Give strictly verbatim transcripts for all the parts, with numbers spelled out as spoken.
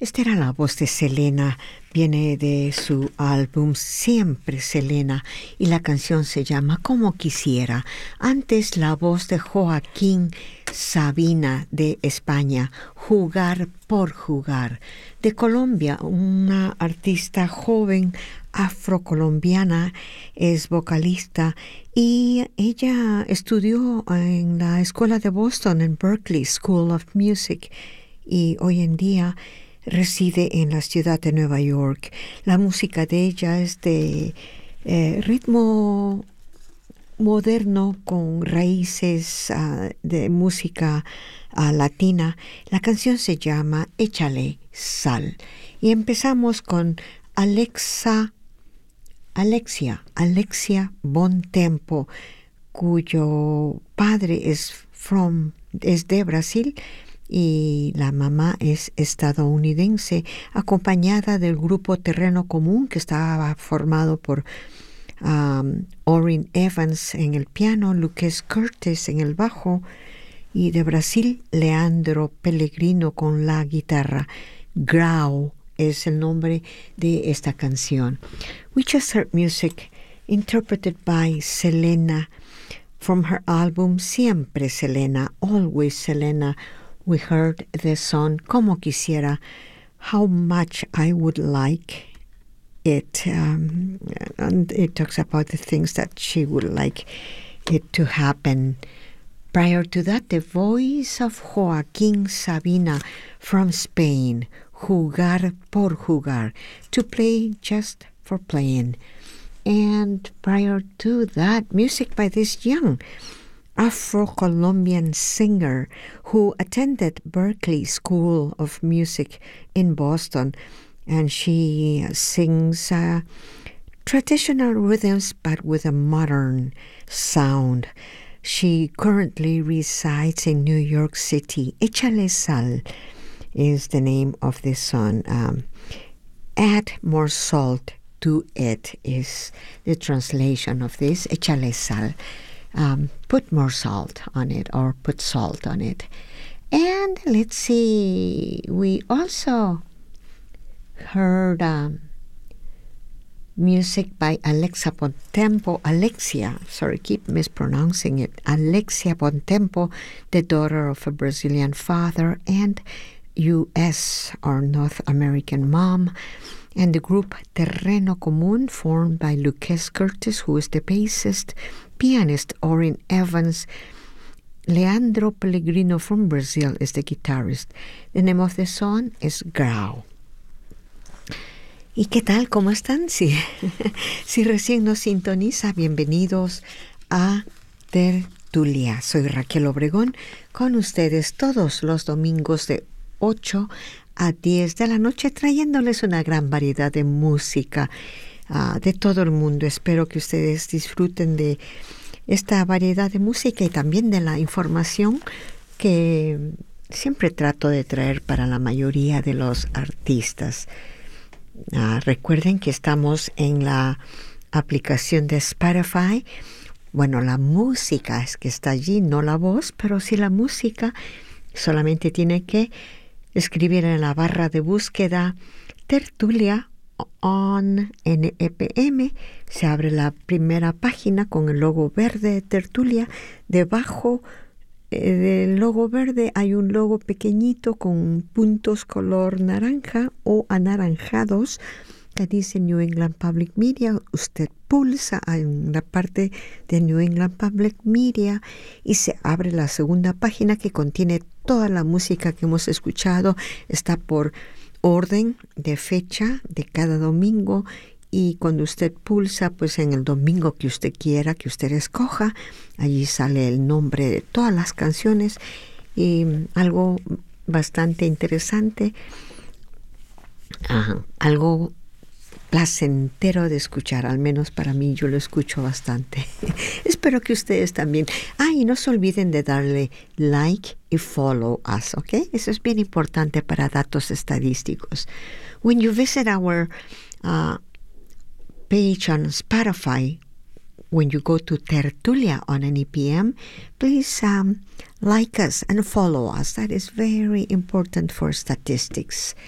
Esta era la voz de Selena, viene de su álbum Siempre Selena y la canción se llama Como Quisiera. Antes la voz de Joaquín Sabina de España, Jugar por Jugar. De Colombia, una artista joven afrocolombiana, es vocalista y ella estudió en la escuela de Boston, en Berklee School of Music, y hoy en día reside en la ciudad de Nueva York. La música de ella es de eh, ritmo moderno con raíces uh, de música uh, latina. La canción se llama Échale Sal. Y empezamos con Alexa, Alexia, Alexia Bontempo, cuyo padre es, from, es de Brasil y la mamá es estadounidense, acompañada del grupo Terreno Común, que estaba formado por um, Orrin Evans en el piano, Lucas Curtis en el bajo, y de Brasil, Leandro Pellegrino con la guitarra. Grau es el nombre de esta canción. We just heard music interpreted by Selena from her album Siempre Selena, Always Selena. We heard the song Como Quisiera, How Much I Would Like It. Um, and it talks about the things that she would like it to happen. Prior to that, the voice of Joaquín Sabina from Spain, Jugar por Jugar, to play just for playing. And prior to that, music by this young Afro-Colombian singer who attended Berklee School of Music in Boston, and she sings uh, traditional rhythms but with a modern sound. She currently resides in New York City. Échale Sal is the name of this song. Um, Add more salt to it is the translation of this. Échale Sal. Um, put more salt on it, or put salt on it. And let's see, we also heard um, music by Alexa Bontempo, Alexia, sorry, keep mispronouncing it, Alexia Bontempo, the daughter of a Brazilian father and U S or North American mom, and the group Terreno Común, formed by Lucas Curtis, who is the bassist, pianist Orrin Evans, Leandro Pellegrino from Brazil is the guitarist. The name of the song is Grau. ¿Y qué tal? ¿Cómo están? Si, si recién nos sintoniza, bienvenidos a Tertulia. Soy Raquel Obregón, con ustedes todos los domingos de ocho a diez de la noche, trayéndoles una gran variedad de música uh, de todo el mundo. Espero que ustedes disfruten de esta variedad de música y también de la información que siempre trato de traer para la mayoría de los artistas. Uh, recuerden que estamos en la aplicación de Spotify. Bueno, la música es que está allí, no la voz, pero sí la música. Solamente tiene que escribir en la barra de búsqueda Tertulia on N E P M. Se abre la primera página con el logo verde de Tertulia. Debajo eh, del logo verde hay un logo pequeñito con puntos color naranja o anaranjados que dice New England Public Media. Usted pulsa en la parte de New England Public Media y se abre la segunda página que contiene toda la música que hemos escuchado. Está por orden de fecha de cada domingo, y cuando usted pulsa, pues en el domingo que usted quiera, que usted escoja, allí sale el nombre de todas las canciones. Y algo bastante interesante, uh, algo placentero de escuchar, al menos para mí, yo lo escucho bastante. Espero que ustedes también. Ah, y no se olviden de darle like y follow us, ¿ok? Eso es bien importante para datos estadísticos. When you visit our uh, page on Spotify, when you go to Tertulia on N E P M, please um, like us and follow us. That is very important for statistics.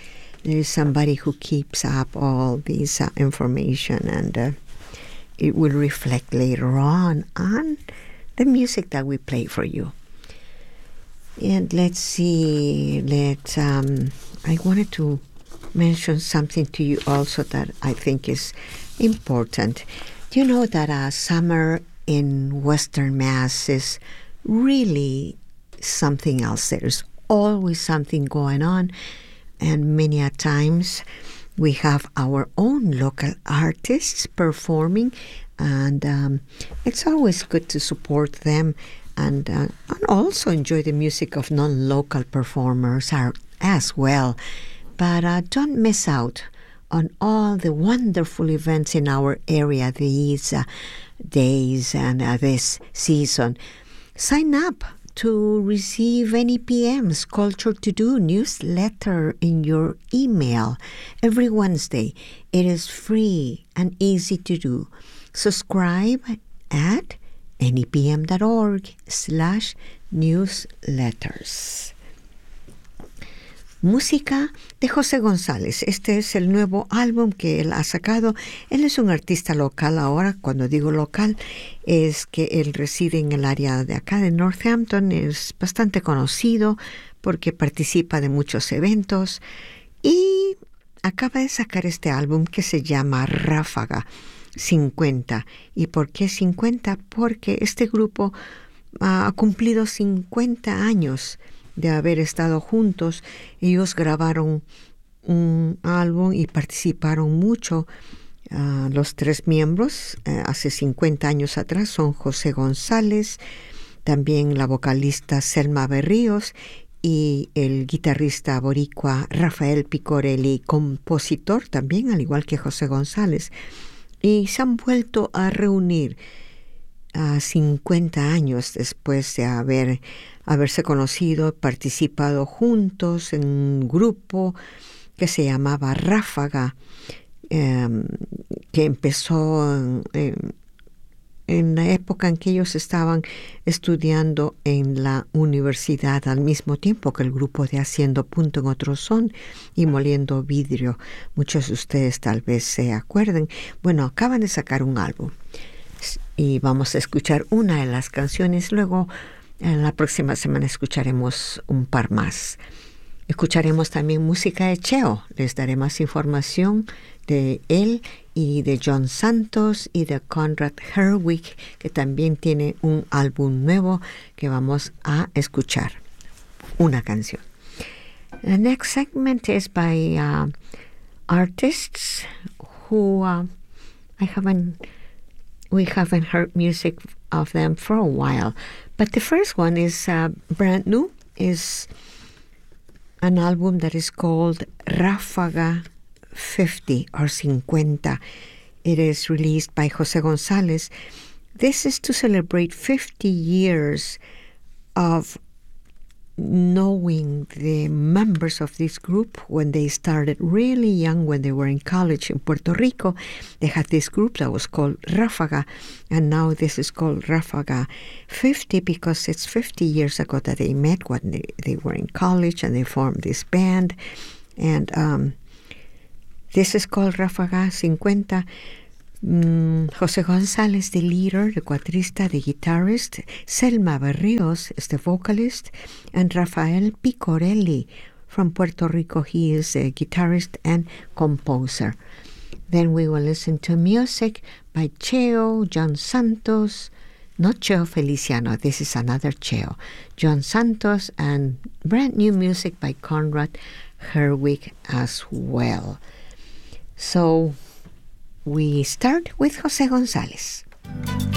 there is somebody who keeps up all this uh, information, and uh, it will reflect later on on the music that we play for you. And let's see, let um, I wanted to mention something to you also that I think is important. Do you know that uh, summer in Western Mass is really something else? There's always something going on, and many a times we have our own local artists performing, and um, it's always good to support them and, uh, and also enjoy the music of non-local performers are, as well. But uh, don't miss out on all the wonderful events in our area these uh, days and uh, this season. Sign up to receive N E P M's Culture to Do newsletter in your email every Wednesday. It is free and easy to do. Subscribe at nepm.org slash newsletters. Música de José González. Este es el nuevo álbum que él ha sacado. Él es un artista local ahora. Cuando digo local, es que él reside en el área de acá de Northampton. Es bastante conocido porque participa de muchos eventos. Y acaba de sacar este álbum que se llama Ráfaga cincuenta. ¿Y por qué cincuenta? Porque este grupo ha cumplido cincuenta años de haber estado juntos. Ellos grabaron un álbum y participaron mucho. Uh, los tres miembros, uh, hace cincuenta años atrás, son José González, también la vocalista Selma Berríos y el guitarrista boricua Rafael Picorelli, compositor también, al igual que José González. Y se han vuelto a reunir a uh, cincuenta años después de haber, haberse conocido, participado juntos en un grupo que se llamaba Ráfaga, eh, que empezó en, en, en la época en que ellos estaban estudiando en la universidad al mismo tiempo que el grupo de Haciendo Punto en Otro Son y Moliendo Vidrio. Muchos de ustedes tal vez se acuerden. Bueno, acaban de sacar un álbum y vamos a escuchar una de las canciones. Luego, en la próxima semana escucharemos un par más. Escucharemos también música de Cheo. Les daré más información de él y de John Santos y de Conrad Herwig, que también tiene un álbum nuevo que vamos a escuchar. Una canción. The next segment is by uh, artists who uh, I haven't we haven't heard music of them for a while. But the first one is uh, brand new. Is an album that is called Ráfaga fifty or cincuenta. It is released by José González. This is to celebrate fifty years of knowing the members of this group when they started really young, when they were in college in Puerto Rico. They had this group that was called Ráfaga, and now this is called Ráfaga fifty because it's fifty years ago that they met when they, they were in college and they formed this band. And um, this is called Ráfaga cincuenta. Mm, José González, the leader, the cuatrista, the guitarist. Selma Berríos is the vocalist. And Rafael Picorelli from Puerto Rico. He is a guitarist and composer. Then we will listen to music by Cheo, John Santos. Not Cheo Feliciano, this is another Cheo. John Santos, and brand new music by Conrad Herwig as well. So we start with José González.